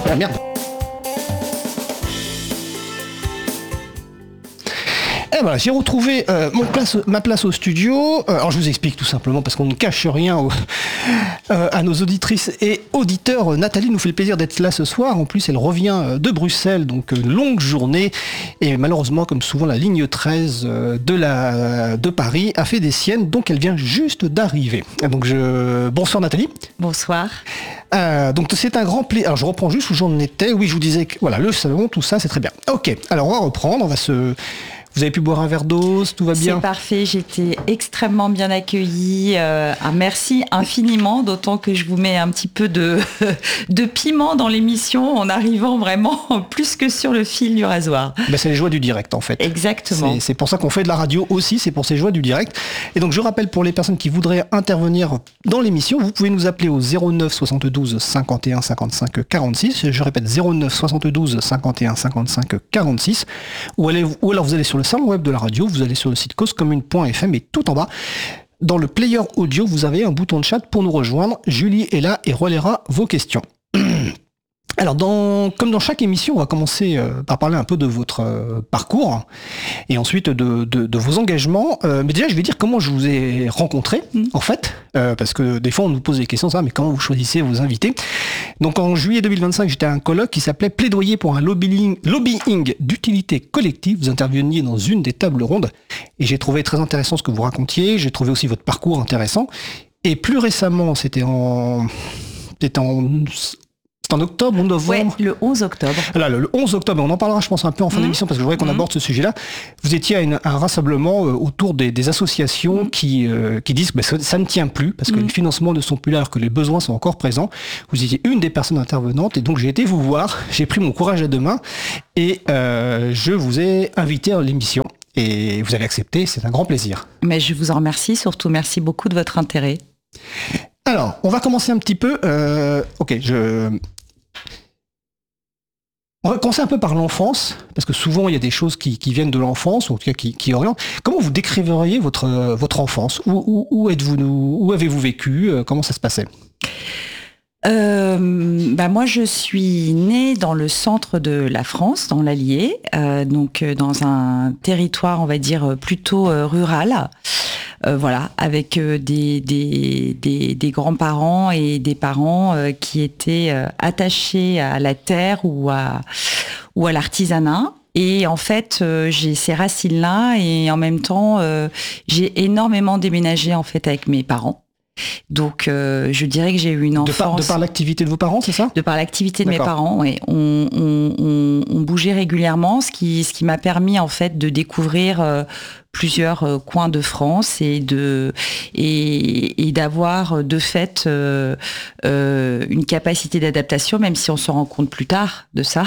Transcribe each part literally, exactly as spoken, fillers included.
Ah, merde. Eh ben, j'ai retrouvé euh, mon place, ma place au studio. Euh, alors je vous explique tout simplement parce qu'on ne cache rien au, euh, à nos auditrices et auditeurs. Nathalie nous fait le plaisir d'être là ce soir. En plus, elle revient de Bruxelles, donc une longue journée. Et malheureusement, comme souvent, la ligne treize de, la, de Paris a fait des siennes, donc elle vient juste d'arriver. Donc je... Bonsoir Nathalie. Bonsoir. Euh, donc c'est un grand plaisir. Alors je reprends juste où j'en étais. Oui, je vous disais que voilà, le salon, tout ça, c'est très bien. Ok, alors on va reprendre. On va se... Vous avez pu boire un verre d'eau, tout va bien ? C'est parfait, j'étais extrêmement bien accueillie. Euh, ah, merci infiniment, d'autant que je vous mets un petit peu de, de piment dans l'émission en arrivant vraiment plus que sur le fil du rasoir. Ben, c'est les joies du direct en fait. Exactement. C'est, c'est pour ça qu'on fait de la radio aussi, c'est pour ces joies du direct. Et donc je rappelle pour les personnes qui voudraient intervenir dans l'émission, vous pouvez nous appeler au zéro neuf soixante-douze cinquante et un cinquante-cinq quarante-six. Je répète zéro neuf soixante-douze cinquante et un cinquante-cinq quarante-six. Ou, allez, ou alors vous allez sur le salon web de la radio, vous allez sur le site cause commune point f m et tout en bas, dans le player audio, vous avez un bouton de chat pour nous rejoindre. Julie est là et relaiera vos questions. Alors, dans, comme dans chaque émission, on va commencer euh, par parler un peu de votre euh, parcours et ensuite de, de, de vos engagements. Euh, mais déjà, je vais dire comment je vous ai rencontré, mmh. en fait, euh, parce que des fois, on nous pose des questions, ça, mais comment vous choisissez vos invités ? Donc, en juillet deux mille vingt-cinq, j'étais à un colloque qui s'appelait Plaidoyer pour un lobbying, lobbying d'utilité collective. Vous interveniez dans une des tables rondes et j'ai trouvé très intéressant ce que vous racontiez. J'ai trouvé aussi votre parcours intéressant. Et plus récemment, c'était en... C'était en en octobre ou novembre ? Ouais, le onze octobre. Là, le, le onze octobre, on en parlera je pense un peu en fin mmh. d'émission parce que je voudrais qu'on mmh. aborde ce sujet-là. Vous étiez à, une, à un rassemblement euh, autour des, des associations mmh. qui, euh, qui disent que bah, ça, ça ne tient plus parce mmh. que les financements ne sont plus là alors que les besoins sont encore présents. Vous étiez une des personnes intervenantes et donc j'ai été vous voir, j'ai pris mon courage à deux mains et euh, je vous ai invité à l'émission. Et vous avez accepté, c'est un grand plaisir. Mais je vous en remercie, surtout merci beaucoup de votre intérêt. Alors, on va commencer un petit peu. Euh, ok, je... On va commencer un peu par l'enfance, parce que souvent il y a des choses qui, qui viennent de l'enfance, ou en tout cas qui, qui orientent. Comment vous décriveriez votre, votre enfance ? Où, où, où êtes-vous, où avez-vous vécu ? Comment ça se passait ? Euh, bah moi, je suis née dans le centre de la France, dans l'Allier, euh, donc dans un territoire, on va dire, plutôt euh, rural. Euh, voilà, avec euh, des, des, des, des grands-parents et des parents euh, qui étaient euh, attachés à la terre ou à, ou à l'artisanat. Et en fait, euh, j'ai ces racines-là et en même temps, euh, j'ai énormément déménagé en fait avec mes parents. Donc, euh, je dirais que j'ai eu une enfance... De par, de par l'activité de vos parents, c'est ça ? De par l'activité de D'accord. mes parents, oui. On, on, on, on bougeait régulièrement, ce qui, ce qui m'a permis, en fait, de découvrir euh, plusieurs euh, coins de France et, de, et, et d'avoir, de fait, euh, euh, une capacité d'adaptation, même si on se rend compte plus tard de ça.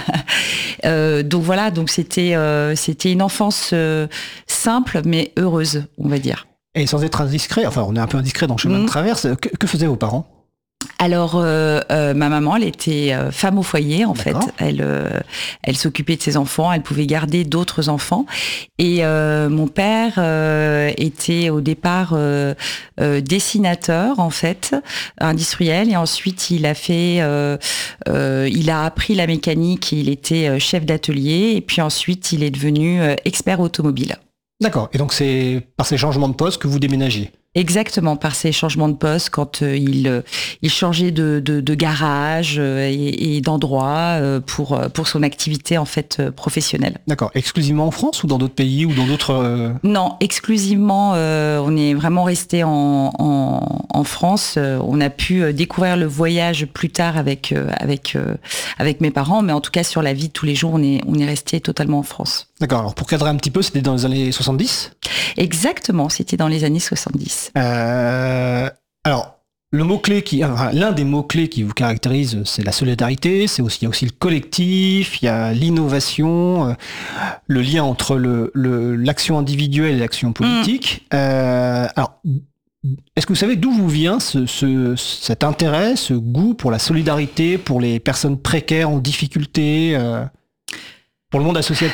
euh, donc voilà, donc c'était, euh, c'était une enfance euh, simple, mais heureuse, on va dire. Et sans être indiscret, enfin on est un peu indiscret dans le chemin mmh. de traverse, que, que faisaient vos parents ? Alors, euh, euh, ma maman, elle était euh, femme au foyer, en D'accord. fait. Elle, euh, elle s'occupait de ses enfants, elle pouvait garder d'autres enfants. Et euh, mon père euh, était au départ euh, euh, dessinateur, en fait, industriel. Et ensuite, il a fait, euh, euh, il a appris la mécanique, il était chef d'atelier. Et puis ensuite, il est devenu euh, expert automobile. D'accord. Et donc, c'est par ces changements de poste que vous déménagez ? Exactement, par ces changements de poste, quand euh, il, euh, il changeait de, de, de garage euh, et, et d'endroit euh, pour, pour son activité en fait euh, professionnelle. D'accord. Exclusivement en France ou dans d'autres pays ou dans d'autres... Euh... Non, exclusivement, euh, on est vraiment resté en, en, en France. Euh, on a pu découvrir le voyage plus tard avec, euh, avec, euh, avec mes parents, mais en tout cas sur la vie de tous les jours, on est, on est resté totalement en France. D'accord. Alors pour cadrer un petit peu, c'était dans les années soixante-dix ? Exactement, c'était dans les années soixante-dix. Euh, alors, le mot-clé qui, enfin, l'un des mots-clés qui vous caractérise, c'est la solidarité, c'est aussi, il y a aussi le collectif, il y a l'innovation, euh, le lien entre le, le, l'action individuelle et l'action politique. Mmh. Euh, alors, est-ce que vous savez d'où vous vient ce, ce, cet intérêt, ce goût pour la solidarité, pour les personnes précaires en difficulté, euh, pour le monde associatif ?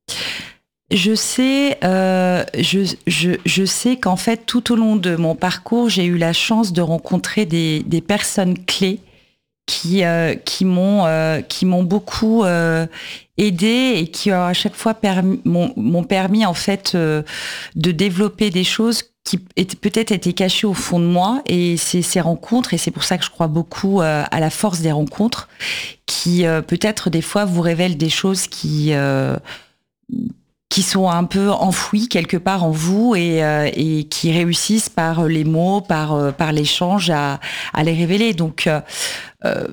Je sais, euh, je, je, je sais qu'en fait, tout au long de mon parcours, j'ai eu la chance de rencontrer des, des personnes clés qui euh, qui m'ont euh, qui m'ont beaucoup euh, aidé et qui euh, à chaque fois permis, m'ont, m'ont permis en fait euh, de développer des choses qui étaient, peut-être étaient cachées au fond de moi. Et c'est ces rencontres, et c'est pour ça que je crois beaucoup euh, à la force des rencontres, qui euh, peut-être des fois vous révèlent des choses qui euh, qui sont un peu enfouis quelque part en vous et, euh, et qui réussissent par les mots, par, euh, par l'échange à, à les révéler. Donc, euh, euh,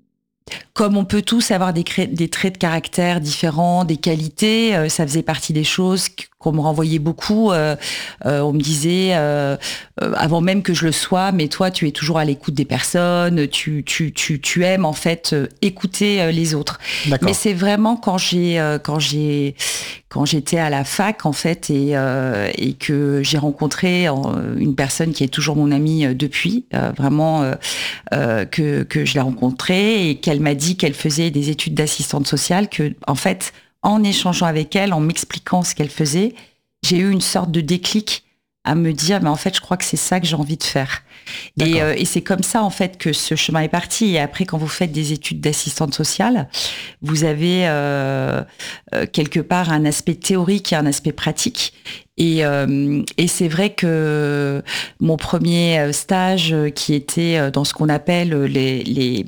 comme on peut tous avoir des, cré- des traits de caractère différents, des qualités, euh, ça faisait partie des choses qu'on me renvoyait beaucoup. Euh, euh, on me disait, euh, euh, avant même que je le sois, mais toi, tu es toujours à l'écoute des personnes, tu, tu, tu, tu aimes en fait euh, écouter euh, les autres. D'accord. Mais c'est vraiment quand j'ai, euh, quand j'ai, quand j'étais à la fac en fait et, euh, et que j'ai rencontré euh, une personne qui est toujours mon amie euh, depuis, euh, vraiment euh, euh, que que je l'ai rencontrée et qu'elle m'a dit qu'elle faisait des études d'assistante sociale, que en fait en échangeant avec elle, en m'expliquant ce qu'elle faisait, j'ai eu une sorte de déclic à me dire, mais en fait, je crois que c'est ça que j'ai envie de faire. Et, euh, et c'est comme ça, en fait, que ce chemin est parti. Et après, quand vous faites des études d'assistante sociale, vous avez euh, euh, quelque part un aspect théorique et un aspect pratique. Et, euh, et c'est vrai que mon premier stage, qui était dans ce qu'on appelle les... les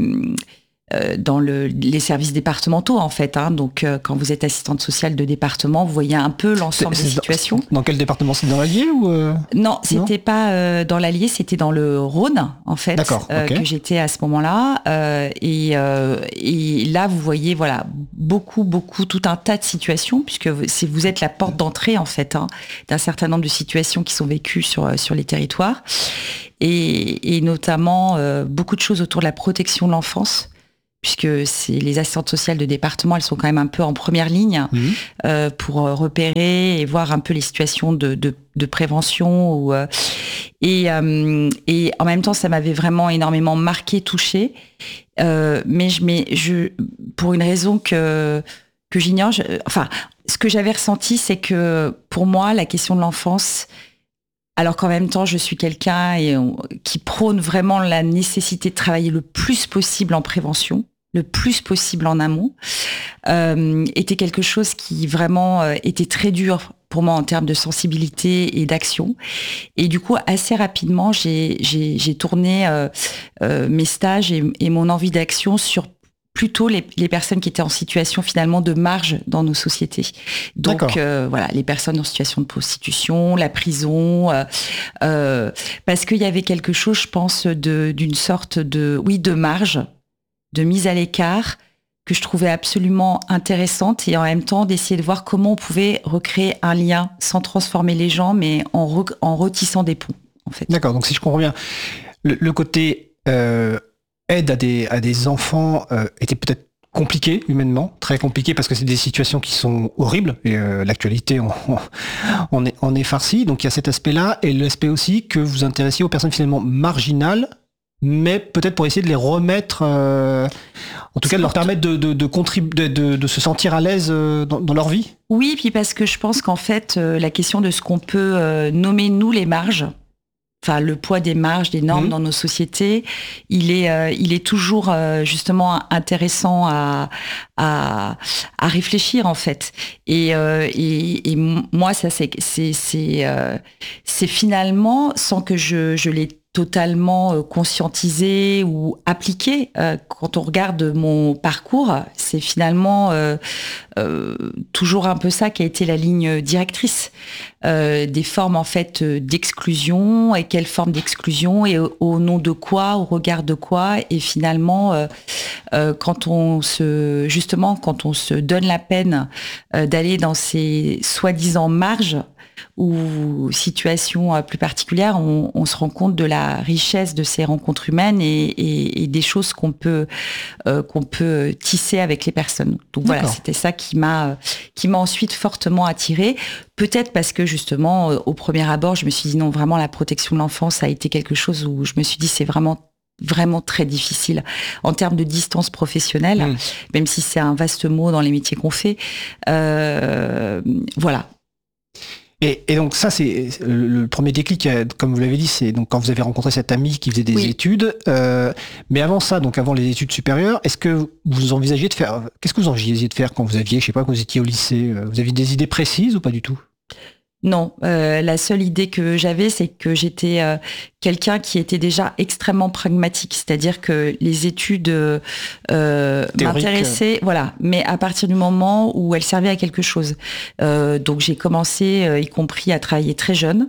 dans le, les services départementaux en fait, hein. Donc euh, quand vous êtes assistante sociale de département, vous voyez un peu l'ensemble C'est- des c'est dans- situations. Dans quel département? C'est dans l'Allier ou euh... Non, c'était pas euh, dans l'Allier, c'était dans le Rhône en fait, D'accord, euh, ok. que j'étais à ce moment-là. Euh, et, euh, et là, vous voyez, voilà, beaucoup, beaucoup, tout un tas de situations, puisque vous, si vous êtes la porte d'entrée en fait, hein, d'un certain nombre de situations qui sont vécues sur sur les territoires, et, et notamment euh, beaucoup de choses autour de la protection de l'enfance, puisque c'est les assistantes sociales de département, elles sont quand même un peu en première ligne Mmh. euh, pour repérer et voir un peu les situations de, de, de prévention. Ou, euh, et, euh, et en même temps, ça m'avait vraiment énormément marqué, touché. Euh, mais je, mais je, pour une raison que, que j'ignore, je, enfin, ce que j'avais ressenti, c'est que pour moi, la question de l'enfance, alors qu'en même temps, je suis quelqu'un et on- qui prône vraiment la nécessité de travailler le plus possible en prévention, le plus possible en amont, euh, était quelque chose qui vraiment euh, était très dur pour moi en termes de sensibilité et d'action. Et du coup, assez rapidement, j'ai, j'ai, j'ai tourné euh, euh, mes stages et, et mon envie d'action sur plutôt les, les personnes qui étaient en situation finalement de marge dans nos sociétés. Donc euh, voilà, les personnes en situation de prostitution, la prison, euh, euh, parce qu'il y avait quelque chose, je pense, de, d'une sorte de, oui, de marge, de mise à l'écart, que je trouvais absolument intéressante, et en même temps d'essayer de voir comment on pouvait recréer un lien sans transformer les gens, mais en, re, en retissant des ponts, en fait. D'accord, donc si je comprends bien, le, le côté euh, aide à des, à des enfants euh, était peut-être compliqué humainement, très compliqué, parce que c'est des situations qui sont horribles, et euh, l'actualité on, on, est, on est farci, donc il y a cet aspect-là, et l'aspect aussi que vous intéressiez aux personnes finalement marginales, mais peut-être pour essayer de les remettre, euh, en tout cas de leur permettre de, de, de, contribu- de, de, de se sentir à l'aise euh, dans, dans leur vie. Oui, puis parce que je pense qu'en fait, euh, la question de ce qu'on peut euh, nommer, nous, les marges, enfin le poids des marges, des normes mmh. dans nos sociétés, il est, euh, il est toujours euh, justement intéressant à, à, à réfléchir en fait. Et, euh, et, et moi, ça c'est, c'est, c'est, euh, c'est finalement, sans que je, je l'ai totalement conscientisé ou appliqué, euh, quand on regarde mon parcours, c'est finalement euh, euh, toujours un peu ça qui a été la ligne directrice euh, des formes en fait d'exclusion, et quelle forme d'exclusion et au, au nom de quoi, au regard de quoi, et finalement euh, euh, quand on se justement quand on se donne la peine euh, d'aller dans ces soi-disant marges ou situations plus particulières, on, on se rend compte de la richesse de ces rencontres humaines et, et, et des choses qu'on peut euh, qu'on peut tisser avec les personnes. Donc voilà, D'accord. C'était ça qui m'a qui m'a ensuite fortement attirée. Peut-être parce que justement, au premier abord, je me suis dit non, vraiment la protection de l'enfance, ça a été quelque chose où je me suis dit c'est vraiment vraiment très difficile en termes de distance professionnelle, mmh. même si c'est un vaste mot dans les métiers qu'on fait. Euh, voilà. Et, et donc ça, c'est le, le premier déclic, comme vous l'avez dit, c'est donc quand vous avez rencontré cet ami qui faisait des Oui. études. Euh, mais avant ça, donc avant les études supérieures, est-ce que vous envisagiez de faire, qu'est-ce que vous envisagiez de faire quand vous aviez, je sais pas, quand vous étiez au lycée, vous aviez des idées précises ou pas du tout? Non, euh, la seule idée que j'avais, c'est que j'étais euh, quelqu'un qui était déjà extrêmement pragmatique, c'est-à-dire que les études euh, m'intéressaient, voilà, mais à partir du moment où elles servaient à quelque chose. Euh, donc j'ai commencé, euh, y compris à travailler très jeune.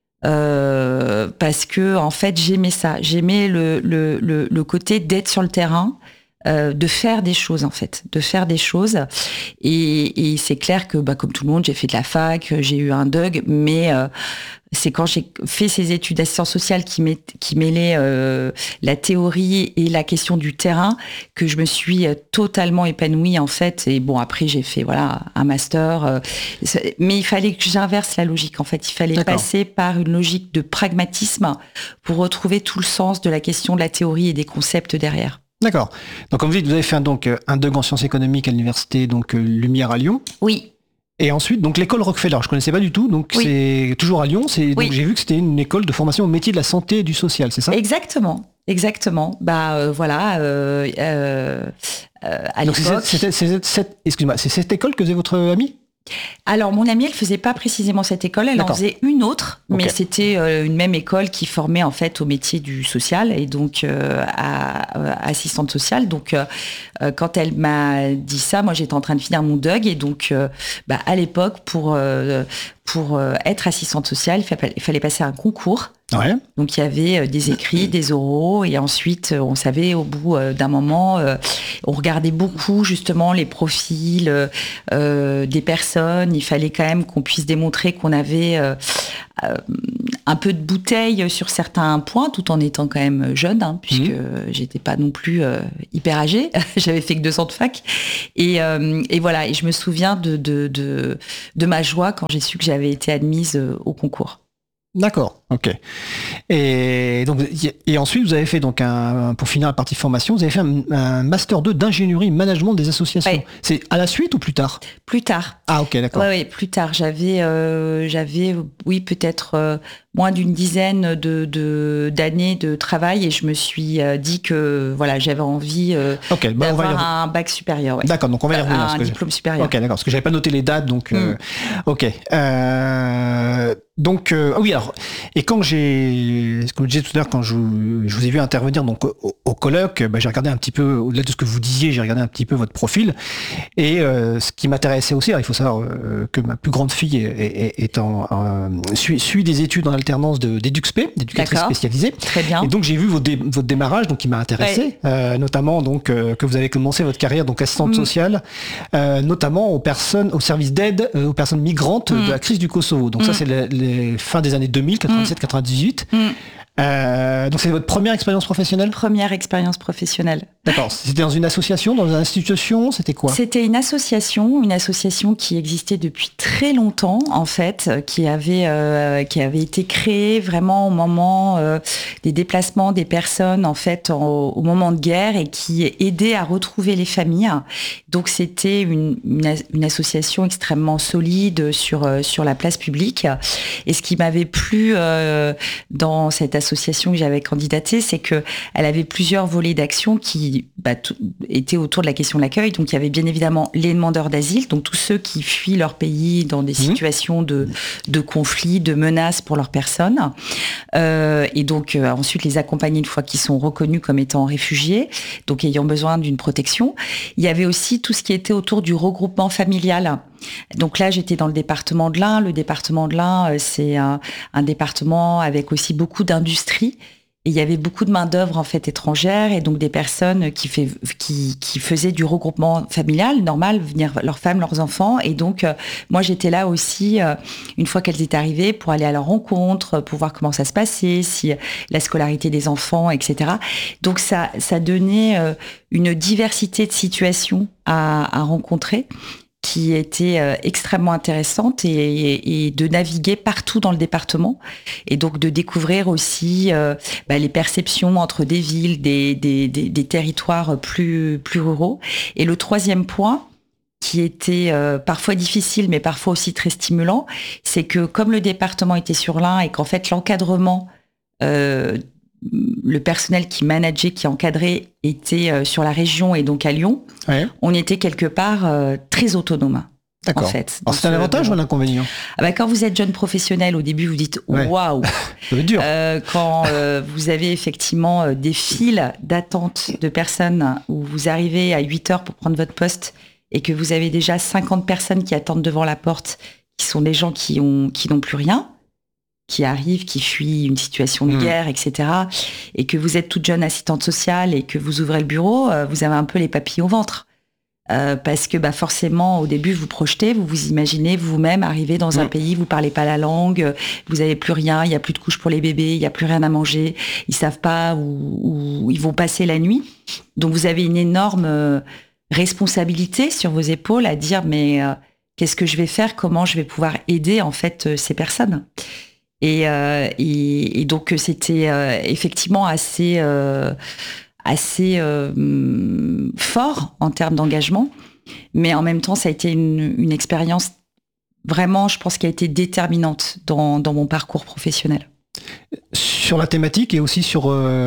Euh, parce que en fait j'aimais ça, j'aimais le, le, le, le côté d'être sur le terrain, euh, de faire des choses en fait, de faire des choses. Et, et c'est clair que bah, comme tout le monde, j'ai fait de la fac, j'ai eu un D U G, mais euh, c'est quand j'ai fait ces études d'assistance sociale qui, met, qui mêlaient euh, la théorie et la question du terrain que je me suis totalement épanouie en fait. Et bon, après j'ai fait voilà un master, euh, mais il fallait que j'inverse la logique en fait. Il fallait D'accord. passer par une logique de pragmatisme pour retrouver tout le sens de la question de la théorie et des concepts derrière. D'accord. Donc comme vous dites, vous avez fait un, donc, un D U G en sciences économiques à l'université donc Lumière à Lyon. Oui. Et ensuite, donc l'école Rockefeller, je connaissais pas du tout, donc oui. c'est toujours à Lyon. C'est, oui. Donc j'ai vu que c'était une école de formation au métier de la santé et du social, c'est ça? Exactement, exactement. Bah euh, voilà. Euh, euh, euh, à donc l'époque. C'est, c'est, c'est, c'est, excuse-moi, c'est cette école que faisait votre amie? Alors mon amie, elle faisait pas précisément cette école, elle D'accord. en faisait une autre, mais okay. c'était euh, une même école qui formait en fait au métier du social et donc euh, à, à assistante sociale. Donc euh, quand elle m'a dit ça, moi j'étais en train de finir mon D U G et donc euh, bah, à l'époque pour euh, pour euh, être assistante sociale, il fallait, il fallait passer un concours. Ouais. Donc il y avait des écrits, des oraux, et ensuite on savait au bout d'un moment, euh, on regardait beaucoup justement les profils euh, des personnes. Il fallait quand même qu'on puisse démontrer qu'on avait euh, euh, un peu de bouteille sur certains points, tout en étant quand même jeune, hein, puisque mmh. j'étais pas non plus euh, hyper âgée. J'avais fait que deux ans de fac, et, euh, et voilà. Et je me souviens de de, de de ma joie quand j'ai su que j'avais été admise au concours. D'accord, ok. Et donc, et ensuite, vous avez fait donc un, pour finir la partie formation, vous avez fait un, un master deux d'ingénierie management des associations. Ouais. C'est à la suite ou plus tard? Plus tard. Ah ok, d'accord. Oui, ouais, plus tard. J'avais, euh, j'avais, oui, peut-être euh, moins d'une dizaine de, de d'années de travail et je me suis euh, dit que voilà, j'avais envie euh, okay, bah d'avoir un bac supérieur. Ouais. D'accord, donc on va y revenir. Un diplôme je... supérieur. Ok, d'accord, parce que j'avais pas noté les dates, donc. Mm. Euh, ok. Euh, donc euh, oui, alors et quand j'ai, comme je disais tout à l'heure, quand je, je vous ai vu intervenir donc au, au colloque, bah, j'ai regardé un petit peu au-delà de ce que vous disiez, j'ai regardé un petit peu votre profil et euh, ce qui m'intéressait aussi, alors, il faut savoir euh, que ma plus grande fille est, est, est en, en suit, suit des études en alternance de d'EduxP, d'éducatrice D'accord. spécialisée. Très bien. Et donc j'ai vu votre, dé, votre démarrage, donc qui m'a intéressé, ouais. euh, notamment donc euh, que vous avez commencé votre carrière donc assistante mmh. sociale, euh, notamment aux personnes, au service d'aide euh, aux personnes migrantes mmh. de la crise du Kosovo. Donc mmh. ça c'est les, les fins des années deux mille, quatre-vingt-dix-sept quatre-vingt-dix-huit. Mmh. Euh, donc c'est votre première expérience professionnelle? Première expérience professionnelle. D'accord. C'était dans une association, dans une institution, c'était quoi? C'était une association, une association qui existait depuis très longtemps en fait, qui avait euh, qui avait été créée vraiment au moment euh, des déplacements des personnes en fait en, au moment de guerre et qui aidait à retrouver les familles. Donc c'était une, une, une association extrêmement solide sur sur la place publique. Et ce qui m'avait plu euh, dans cette association que j'avais candidatée, c'est que elle avait plusieurs volets d'action qui bah, tout, étaient autour de la question de l'accueil. Donc il y avait bien évidemment les demandeurs d'asile, donc tous ceux qui fuient leur pays dans des mmh. situations de, de conflits, de menaces pour leurs personnes. Euh, et donc euh, ensuite les accompagner une fois qu'ils sont reconnus comme étant réfugiés, donc ayant besoin d'une protection. Il y avait aussi tout ce qui était autour du regroupement familial. Donc là, j'étais dans le département de l'Ain. Le département de l'Ain, c'est un, un département avec aussi beaucoup d'industrie. Et il y avait beaucoup de main-d'œuvre en fait étrangère et donc des personnes qui, fait, qui, qui faisaient du regroupement familial normal, venir leurs femmes, leurs enfants. Et donc euh, moi j'étais là aussi euh, une fois qu'elles étaient arrivées pour aller à leur rencontre, pour voir comment ça se passait, si la scolarité des enfants, et cetera. Donc ça, ça donnait euh, une diversité de situations à, à rencontrer, qui était euh, extrêmement intéressante et, et, et de naviguer partout dans le département et donc de découvrir aussi euh, bah, les perceptions entre des villes, des, des, des, des territoires plus, plus ruraux. Et le troisième point, qui était euh, parfois difficile, mais parfois aussi très stimulant, c'est que comme le département était sur l'Ain et qu'en fait l'encadrement, euh, le personnel qui manageait, qui encadrait, était euh, sur la région et donc à Lyon, ouais. on était quelque part euh, très autonome. D'accord. En fait. Alors c'est un avantage ou un inconvénient ? Ah bah quand vous êtes jeune professionnel, au début vous dites waouh. Ouais. Ça va être dur. Euh, quand euh, vous avez effectivement euh, des files d'attente de personnes où vous arrivez à huit heures pour prendre votre poste et que vous avez déjà cinquante personnes qui attendent devant la porte, qui sont des gens qui ont qui n'ont plus rien, qui arrivent, qui fuient une situation de mmh. guerre, et cetera. Et que vous êtes toute jeune assistante sociale et que vous ouvrez le bureau, euh, vous avez un peu les papilles au ventre. Euh, parce que bah, forcément, au début, vous projetez, vous vous imaginez vous-même arriver dans mmh. un pays, vous parlez pas la langue, vous avez plus rien, il y a plus de couches pour les bébés, il y a plus rien à manger, ils savent pas où, où ils vont passer la nuit. Donc vous avez une énorme euh, responsabilité sur vos épaules à dire mais euh, qu'est-ce que je vais faire, comment je vais pouvoir aider en fait euh, ces personnes. Et, euh, et, et donc c'était euh, effectivement assez euh, assez euh, fort en termes d'engagement, mais en même temps, ça a été une, une expérience vraiment, je pense, qui a été déterminante dans, dans mon parcours professionnel. Sur la thématique et aussi sur,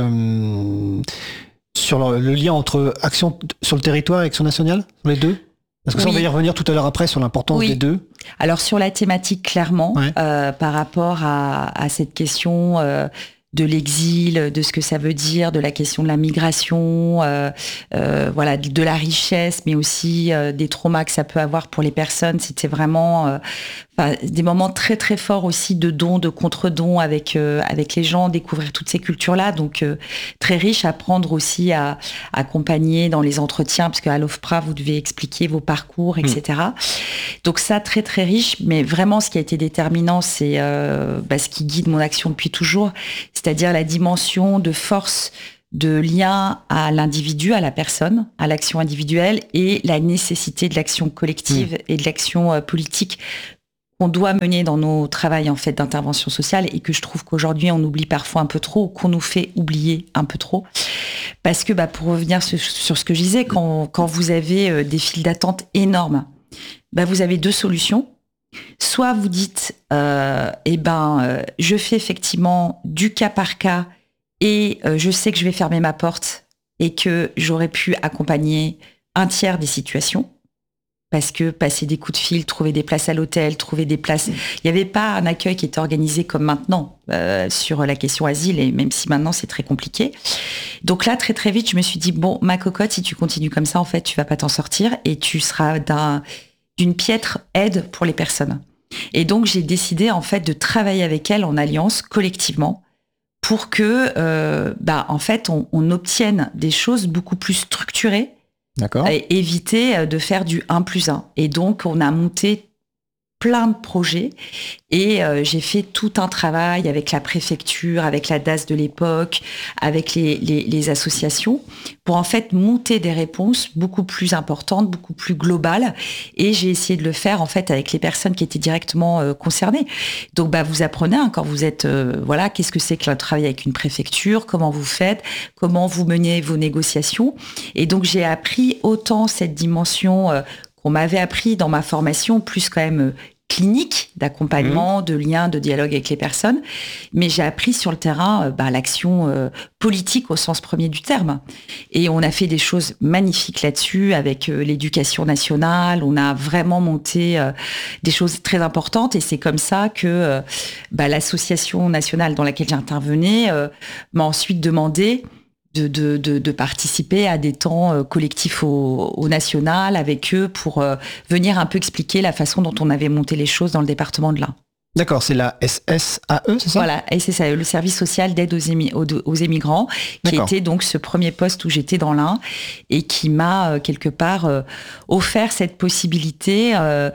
euh, sur le, le lien entre action sur le territoire et action nationale, sur les deux ? Parce que oui. ça, on va y revenir tout à l'heure après sur l'importance oui. des deux. Alors, sur la thématique, clairement, ouais. euh, par rapport à, à cette question... Euh, de l'exil, de ce que ça veut dire, de la question de la migration, euh, euh, voilà, de la richesse, mais aussi euh, des traumas que ça peut avoir pour les personnes. C'était vraiment euh, des moments très très forts aussi de dons, de contre-dons avec euh, avec les gens, découvrir toutes ces cultures-là. Donc euh, très riche, apprendre aussi à, à accompagner dans les entretiens, parce qu'à l'OFPRA vous devez expliquer vos parcours, et cetera. Mmh. Donc ça très très riche, mais vraiment ce qui a été déterminant, c'est euh, bah, ce qui guide mon action depuis toujours. C'est-à-dire la dimension de force, de lien à l'individu, à la personne, à l'action individuelle et la nécessité de l'action collective mmh. et de l'action euh, politique qu'on doit mener dans nos travails en fait d'intervention sociale et que je trouve qu'aujourd'hui on oublie parfois un peu trop, qu'on nous fait oublier un peu trop. Parce que bah, pour revenir sur, sur ce que je disais, quand, quand vous avez euh, des files d'attente énormes, bah, vous avez deux solutions. Soit vous dites, euh, eh ben, euh, je fais effectivement du cas par cas et euh, je sais que je vais fermer ma porte et que j'aurais pu accompagner un tiers des situations parce que passer des coups de fil, trouver des places à l'hôtel, trouver des places... Il n'y avait pas un accueil qui était organisé comme maintenant euh, sur la question asile et même si maintenant c'est très compliqué. Donc là, très très vite, je me suis dit, bon, ma cocotte, si tu continues comme ça, en fait, tu vas pas t'en sortir et tu seras d'un... d'une piètre aide pour les personnes. Et donc, j'ai décidé, en fait, de travailler avec elles en alliance, collectivement, pour que, euh, bah, en fait, on, on obtienne des choses beaucoup plus structurées. D'accord. Et éviter de faire du un plus un. Et donc, on a monté plein de projets et euh, j'ai fait tout un travail avec la préfecture, avec la D A S de l'époque, avec les, les, les associations pour en fait monter des réponses beaucoup plus importantes, beaucoup plus globales et j'ai essayé de le faire en fait avec les personnes qui étaient directement euh, concernées. Donc bah vous apprenez hein, quand vous êtes euh, voilà, qu'est-ce que c'est que le travail avec une préfecture, comment vous faites, comment vous menez vos négociations et donc j'ai appris autant cette dimension euh, on m'avait appris dans ma formation, plus quand même clinique, d'accompagnement, mmh. de lien, de dialogue avec les personnes. Mais j'ai appris sur le terrain euh, bah, l'action euh, politique au sens premier du terme. Et on a fait des choses magnifiques là-dessus avec euh, l'éducation nationale. On a vraiment monté euh, des choses très importantes. Et c'est comme ça que euh, bah, l'association nationale dans laquelle j'intervenais euh, m'a ensuite demandé De, de, de, de participer à des temps euh, collectifs au, au national avec eux pour euh, venir un peu expliquer la façon dont on avait monté les choses dans le département de l'Ain. D'accord, c'est la S S A E, c'est ça ? Voilà, S S A E, le service social d'aide aux, émi- aux, aux émigrants, qui était donc ce premier poste où j'étais dans l'Ain et qui m'a euh, quelque part euh, offert cette possibilité, euh,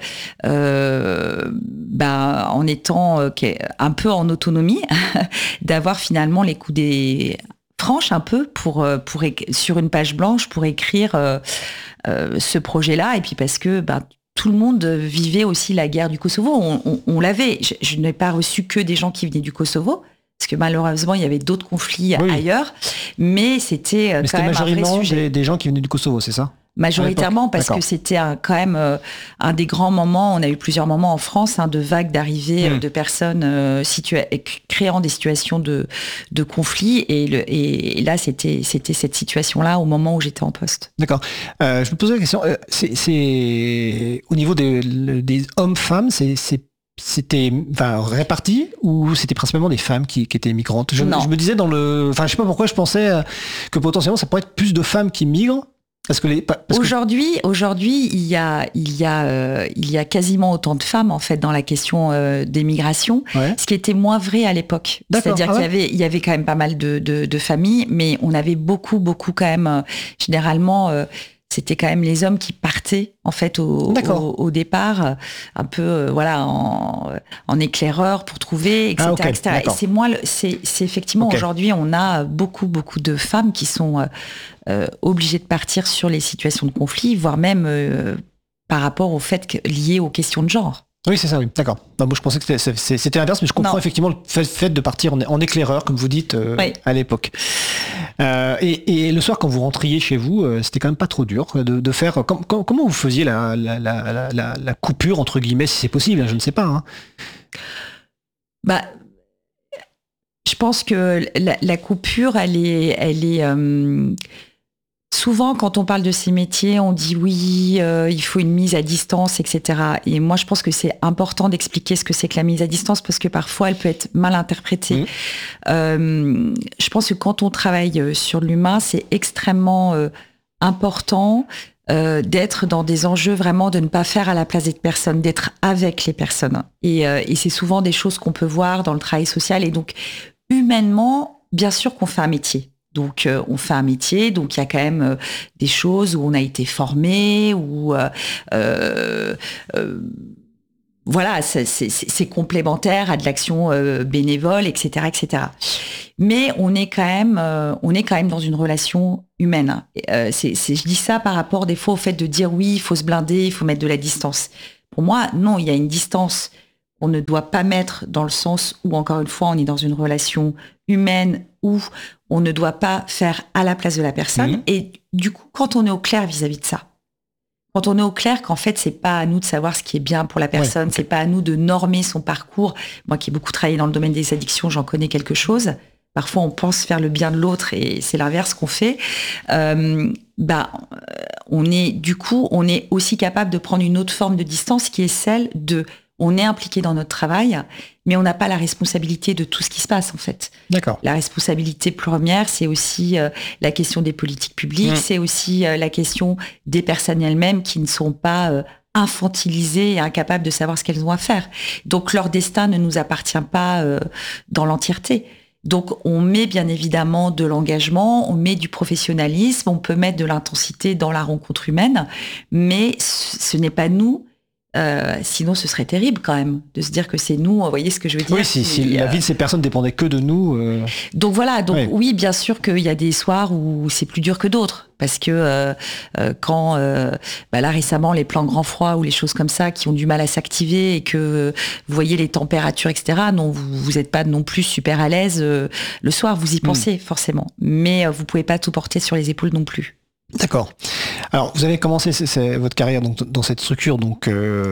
euh, bah, en étant euh, un peu en autonomie, d'avoir finalement les coups des... franche un peu pour, pour sur une page blanche pour écrire euh, euh, ce projet-là et puis parce que bah, tout le monde vivait aussi la guerre du Kosovo. On, on, on l'avait. Je, je n'ai pas reçu que des gens qui venaient du Kosovo parce que malheureusement il y avait d'autres conflits oui. ailleurs, mais c'était mais quand c'était même un vrai majoritairement sujet. Des, des gens qui venaient du Kosovo, c'est ça ? Majoritairement parce D'accord. que c'était un, quand même euh, un des grands moments. On a eu plusieurs moments en France hein, de vagues d'arrivée Mmh. euh, de personnes euh, situa- créant des situations de, de conflit. Et, le, et là, c'était, c'était cette situation-là au moment où j'étais en poste. D'accord. Euh, je me posais la question, euh, c'est, c'est au niveau des, des hommes-femmes, c'est, c'est, c'était enfin, réparti ou c'était principalement des femmes qui, qui étaient migrantes? je, Non. je me disais dans le... Enfin, je sais pas pourquoi je pensais euh, que potentiellement ça pourrait être plus de femmes qui migrent. Parce que les, parce aujourd'hui, que... aujourd'hui, il y a, il y a, euh, il y a quasiment autant de femmes en fait dans la question euh, des migrations, ouais. Ce qui était moins vrai à l'époque. D'accord. C'est-à-dire ah qu'il ouais. y avait, il y avait quand même pas mal de, de, de familles, mais on avait beaucoup, beaucoup quand même. Euh, généralement, euh, c'était quand même les hommes qui partaient en fait au, au, au départ, un peu euh, voilà en, en éclaireur pour trouver, et cetera, ah, okay. et cetera. Et c'est moi, c'est, c'est effectivement okay. Aujourd'hui, on a beaucoup, beaucoup de femmes qui sont euh, Euh, obligés de partir sur les situations de conflit, voire même euh, par rapport au fait que, lié aux questions de genre. Oui, c'est ça, oui. D'accord. Non, moi, je pensais que c'était, c'était l'inverse, mais je comprends non. effectivement le fait, fait de partir en, en éclaireur, comme vous dites, euh, oui. à l'époque. Euh, et, et le soir, quand vous rentriez chez vous, euh, c'était quand même pas trop dur de, de faire... Com, com, comment vous faisiez la, la, la, la, la coupure, entre guillemets, si c'est possible, je ne sais pas. Hein. Bah... Je pense que la, la coupure, elle est... Elle est euh... Souvent, quand on parle de ces métiers, on dit oui, euh, il faut une mise à distance, et cetera. Et moi, je pense que c'est important d'expliquer ce que c'est que la mise à distance parce que parfois, elle peut être mal interprétée. Mmh. Euh, je pense que quand on travaille sur l'humain, c'est extrêmement euh, important euh, d'être dans des enjeux vraiment de ne pas faire à la place des personnes, d'être avec les personnes. Et, euh, et c'est souvent des choses qu'on peut voir dans le travail social. Et donc, humainement, bien sûr qu'on fait un métier. Donc, euh, on fait un métier, donc il y a quand même euh, des choses où on a été formé, où euh, euh, euh, voilà, c'est, c'est, c'est complémentaire à de l'action euh, bénévole, et cetera, et cetera. Mais on est quand même, euh, on est quand même dans une relation humaine. Euh, c'est, c'est, je dis ça par rapport des fois au fait de dire oui, il faut se blinder, il faut mettre de la distance. Pour moi, non, il y a une distance. On ne doit pas mettre dans le sens où, encore une fois, on est dans une relation humaine où on ne doit pas faire à la place de la personne. Mmh. Et du coup, quand on est au clair vis-à-vis de ça, quand on est au clair qu'en fait, c'est pas à nous de savoir ce qui est bien pour la personne, ouais. C'est pas à nous de normer son parcours. Moi qui ai beaucoup travaillé dans le domaine des addictions, j'en connais quelque chose. Parfois, on pense faire le bien de l'autre et c'est l'inverse qu'on fait. Euh, bah, on est, du coup, on est aussi capable de prendre une autre forme de distance qui est celle de... On est impliqué dans notre travail, mais on n'a pas la responsabilité de tout ce qui se passe, en fait. D'accord. La responsabilité première, c'est aussi euh, la question des politiques publiques, mmh. C'est aussi euh, la question des personnes elles-mêmes qui ne sont pas euh, infantilisées et incapables de savoir ce qu'elles ont à faire. Donc, leur destin ne nous appartient pas euh, dans l'entièreté. Donc, on met bien évidemment de l'engagement, on met du professionnalisme, on peut mettre de l'intensité dans la rencontre humaine, mais ce n'est pas nous. Euh, sinon, ce serait terrible quand même de se dire que c'est nous. Vous voyez ce que je veux dire? Oui, si, si euh... la vie de ces personnes dépendait que de nous. Euh... Donc voilà. Donc oui. oui, bien sûr qu'il y a des soirs où c'est plus dur que d'autres, parce que euh, euh, quand euh, bah là récemment les plans grand froid ou les choses comme ça qui ont du mal à s'activer et que vous voyez les températures, et cetera. Non, vous vous êtes pas non plus super à l'aise euh, le soir. Vous y pensez mmh. forcément, mais euh, vous pouvez pas tout porter sur les épaules non plus. D'accord. Alors, vous avez commencé c'est, c'est votre carrière donc, dans cette structure donc,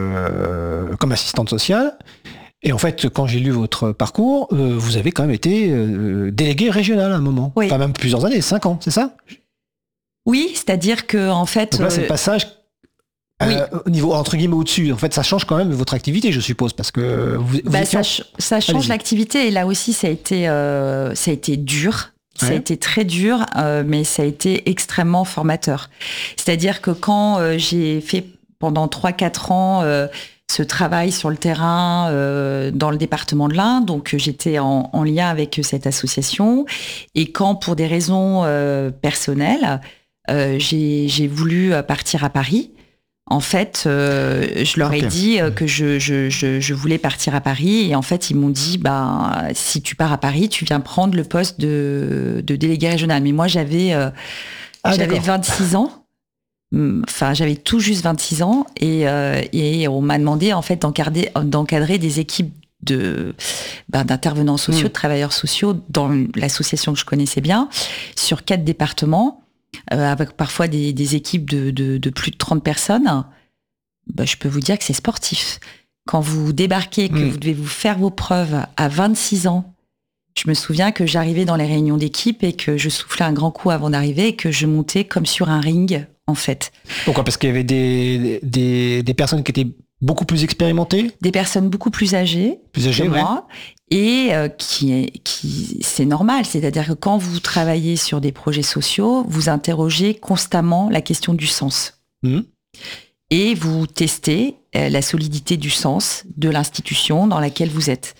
euh, comme assistante sociale. Et en fait, quand j'ai lu votre parcours, euh, vous avez quand même été euh, déléguée régionale à un moment. Oui. Enfin, même plusieurs années, cinq ans, c'est ça? Oui, c'est-à-dire que en fait... Donc là, c'est le passage euh, oui. au niveau, entre guillemets, au-dessus. En fait, ça change quand même votre activité, je suppose, parce que... Vous, vous bah, étiez... ça, ça change Allez-y. l'activité, et là aussi, ça a été, euh, ça a été dur. Ça ouais. a été très dur, euh, mais ça a été extrêmement formateur. C'est-à-dire que quand euh, j'ai fait pendant trois quatre ans euh, ce travail sur le terrain euh, dans le département de l'Ain, donc j'étais en, en lien avec cette association, et quand pour des raisons euh, personnelles, euh, j'ai, j'ai voulu partir à Paris. En fait, euh, je leur okay. ai dit euh, que je, je, je, je voulais partir à Paris, et en fait, ils m'ont dit, bah, si tu pars à Paris, tu viens prendre le poste de, de délégué régional. Mais moi, j'avais, euh, ah, j'avais d'accord. vingt-six ans. Enfin, j'avais tout juste vingt-six ans, et, euh, et on m'a demandé en fait d'encadrer, d'encadrer des équipes de ben, d'intervenants sociaux, mmh. de travailleurs sociaux dans l'association que je connaissais bien, sur quatre départements. euh, avec parfois des, des équipes de, de, de plus de trente personnes, bah, je peux vous dire que c'est sportif. Quand vous débarquez, que mmh. vous devez vous faire vos preuves à vingt-six ans, je me souviens que j'arrivais dans les réunions d'équipe et que je soufflais un grand coup avant d'arriver et que je montais comme sur un ring, en fait. Pourquoi ? Parce qu'il y avait des, des, des personnes qui étaient beaucoup plus expérimentées ? Des personnes beaucoup plus âgées, plus âgées que ouais. moi, et euh, qui, qui, c'est normal. C'est-à-dire que quand vous travaillez sur des projets sociaux, vous interrogez constamment la question du sens. Mmh. Et vous testez euh, la solidité du sens de l'institution dans laquelle vous êtes.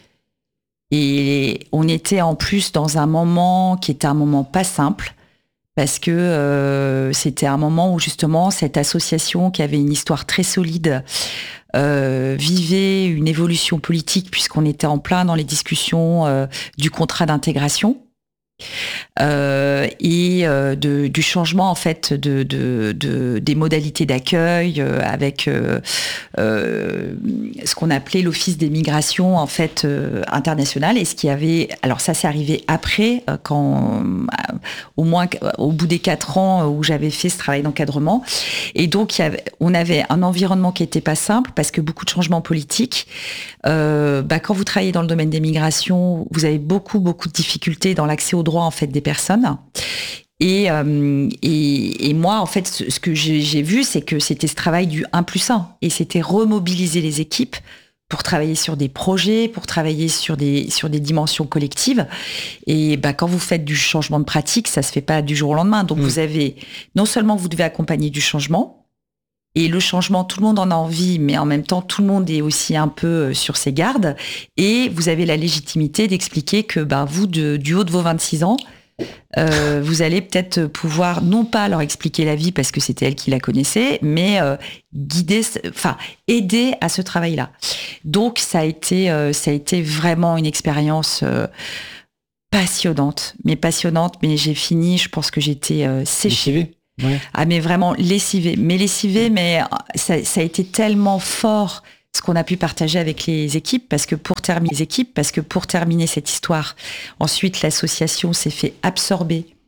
Et on était en plus dans un moment qui était un moment pas simple, parce que euh, c'était un moment où justement cette association qui avait une histoire très solide euh, vivait une évolution politique, puisqu'on était en plein dans les discussions euh, du contrat d'intégration. Euh, et euh, de, du changement en fait de, de, de des modalités d'accueil euh, avec euh, euh, ce qu'on appelait l'office des migrations en fait euh, internationales, et ce qui avait alors ça c'est arrivé après euh, quand euh, au moins au bout des quatre ans où j'avais fait ce travail d'encadrement, et donc il y avait, on avait un environnement qui était pas simple parce que beaucoup de changements politiques. Euh, bah, quand vous travaillez dans le domaine des migrations, vous avez beaucoup beaucoup de difficultés dans l'accès aux droits en fait des personnes. Et, euh, et, et moi, en fait, ce, ce que j'ai, j'ai vu, c'est que c'était ce travail du un plus un. Et c'était remobiliser les équipes pour travailler sur des projets, pour travailler sur des, sur des dimensions collectives. Et bah, quand vous faites du changement de pratique, ça se fait pas du jour au lendemain. Donc, mmh. vous avez, non seulement vous devez accompagner du changement, et le changement, tout le monde en a envie, mais en même temps, tout le monde est aussi un peu sur ses gardes. Et vous avez la légitimité d'expliquer que bah, vous, de, du haut de vos vingt-six ans, euh, vous allez peut-être pouvoir, non pas leur expliquer la vie parce que c'était elle qui la connaissait, mais euh, guider, enfin aider à ce travail-là. Donc ça a été, euh, ça a été vraiment une expérience euh, passionnante, mais passionnante. Mais j'ai fini, je pense que j'étais euh, séchée. Ouais. Ah mais vraiment lessivée, mais lessivée, mais ça, ça a été tellement fort ce qu'on a pu partager avec les équipes, parce que pour terminer les équipes, parce que pour terminer cette histoire, ensuite l'association s'est fait absorber